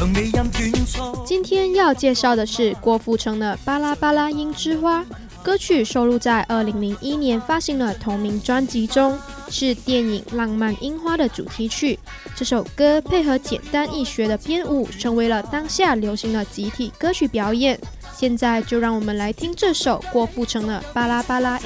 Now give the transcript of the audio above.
今天要介绍的是郭富城的《巴拉巴拉樱之花》，歌曲收录在2001年发行的同名专辑中，是电影《浪漫樱花》的主题曲。这首歌配合简单易学的编舞，成为了当下流行的集体歌曲表演。现在就让我们来听这首郭富城的《巴拉巴拉